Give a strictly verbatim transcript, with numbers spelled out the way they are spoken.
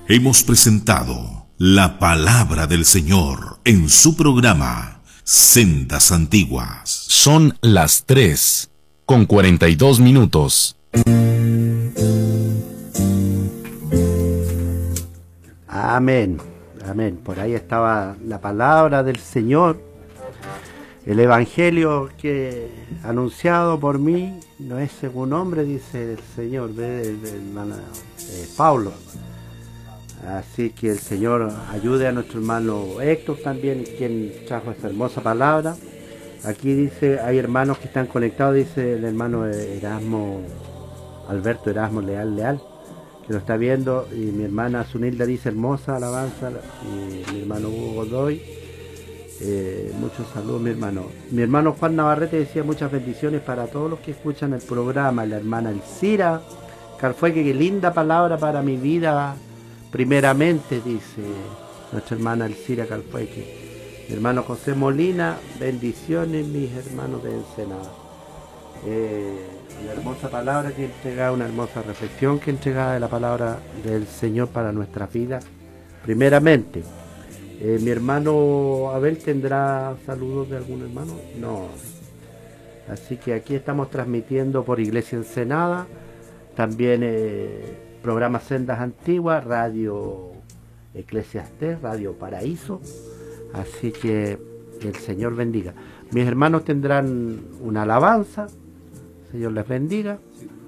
Hemos presentado la palabra del Señor en su programa Sendas Antiguas. Son las tres con cuarenta y dos minutos. Amén, amén. Por ahí estaba la palabra del Señor. El evangelio que anunciado por mí no es según hombre, dice el Señor, de, de, de, hermano eh, Pablo. Así que el Señor ayude a nuestro hermano Héctor también, quien trajo esta hermosa palabra. Aquí dice, hay hermanos que están conectados, dice el hermano Erasmo, Alberto Erasmo Leal Leal, que lo está viendo, y mi hermana Zunilda dice hermosa alabanza, y mi hermano Hugo Godoy. Eh, muchos saludos, mi hermano. Mi hermano Juan Navarrete decía muchas bendiciones para todos los que escuchan el programa. La hermana Elcira Carfueque, qué linda palabra para mi vida, primeramente, dice nuestra hermana Elcira Carfueque. Mi hermano José Molina, bendiciones, mis hermanos de Ensenada. Eh, una hermosa palabra que entrega, una hermosa reflexión que entrega de la palabra del Señor para nuestras vidas, primeramente. Eh, mi hermano Abel tendrá saludos de algún hermano, no. Así que aquí estamos transmitiendo por Iglesia Ensenada, también eh, programa Sendas Antiguas, Radio Eclesiastés, Radio Paraíso. Así que el Señor bendiga. Mis hermanos tendrán una alabanza, Señor les bendiga.